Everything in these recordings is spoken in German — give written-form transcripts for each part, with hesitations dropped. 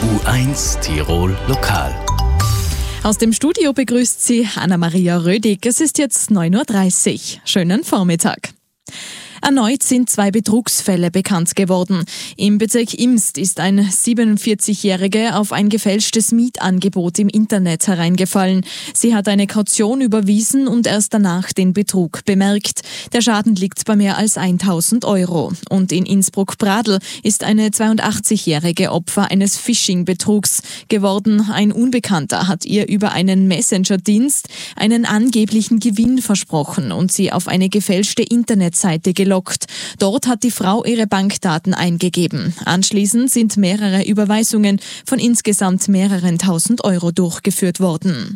U1 Tirol Lokal. Aus dem Studio begrüßt Sie Anna-Maria Rödig. Es ist jetzt 9.30 Uhr. Schönen Vormittag. Erneut sind 2 Betrugsfälle bekannt geworden. Im Bezirk Imst ist ein 47-Jähriger auf ein gefälschtes Mietangebot im Internet hereingefallen. Sie hat eine Kaution überwiesen und erst danach den Betrug bemerkt. Der Schaden liegt bei mehr als 1.000 €. Und in Innsbruck-Pradl ist eine 82-jährige Opfer eines Phishing-Betrugs geworden. Ein Unbekannter hat ihr über einen Messenger-Dienst einen angeblichen Gewinn versprochen und sie auf eine gefälschte Internetseite gelockt. Dort hat die Frau ihre Bankdaten eingegeben. Anschließend sind mehrere Überweisungen von insgesamt mehreren tausend € durchgeführt worden.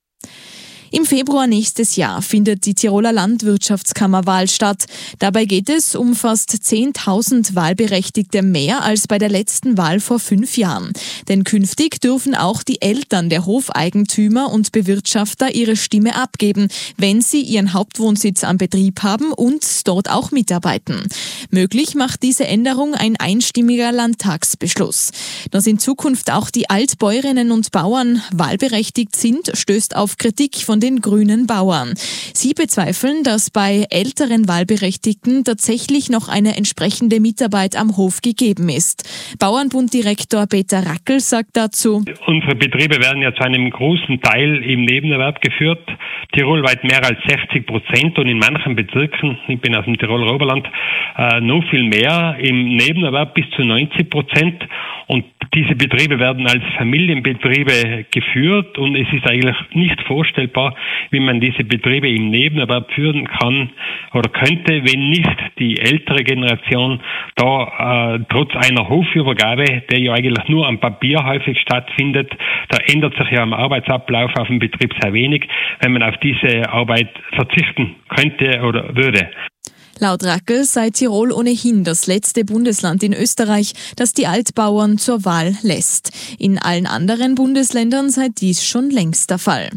Im Februar nächstes Jahr findet die Tiroler Landwirtschaftskammerwahl statt. Dabei geht es um fast 10.000 Wahlberechtigte mehr als bei der letzten Wahl vor 5 Jahren. Denn künftig dürfen auch die Eltern der Hofeigentümer und Bewirtschafter ihre Stimme abgeben, wenn sie ihren Hauptwohnsitz am Betrieb haben und dort auch mitarbeiten. Möglich macht diese Änderung ein einstimmiger Landtagsbeschluss. Dass in Zukunft auch die Altbäuerinnen und Bauern wahlberechtigt sind, stößt auf Kritik von den grünen Bauern. Sie bezweifeln, dass bei älteren Wahlberechtigten tatsächlich noch eine entsprechende Mitarbeit am Hof gegeben ist. Bauernbunddirektor Peter Rackel sagt dazu: Unsere Betriebe werden ja zu einem großen Teil im Nebenerwerb geführt. Tirolweit mehr als 60% und in manchen Bezirken, ich bin aus dem Tiroler Oberland, noch viel mehr im Nebenerwerb bis zu 90%. Und diese Betriebe werden als Familienbetriebe geführt und es ist eigentlich nicht vorstellbar, wie man diese Betriebe im Nebenerwerb führen kann oder könnte, wenn nicht die ältere Generation da trotz einer Hofübergabe, der ja eigentlich nur am Papier häufig stattfindet, da ändert sich ja am Arbeitsablauf auf dem Betrieb sehr wenig, wenn man auf diese Arbeit verzichten könnte oder würde. Laut Rackel sei Tirol ohnehin das letzte Bundesland in Österreich, das die Altbauern zur Wahl lässt. In allen anderen Bundesländern sei dies schon längst der Fall.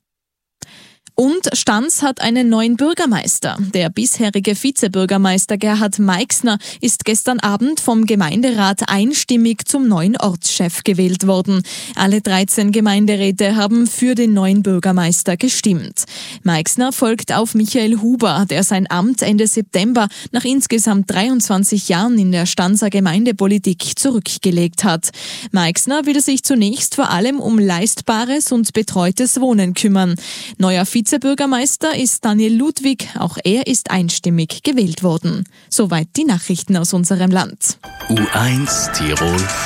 Und Stans hat einen neuen Bürgermeister. Der bisherige Vizebürgermeister Gerhard Meixner ist gestern Abend vom Gemeinderat einstimmig zum neuen Ortschef gewählt worden. Alle 13 Gemeinderäte haben für den neuen Bürgermeister gestimmt. Meixner folgt auf Michael Huber, der sein Amt Ende September nach insgesamt 23 Jahren in der Stanser Gemeindepolitik zurückgelegt hat. Meixner will sich zunächst vor allem um leistbares und betreutes Wohnen kümmern. Neuer Vizebürgermeister ist Daniel Ludwig, auch er ist einstimmig gewählt worden. Soweit die Nachrichten aus unserem Land. U1 Tirol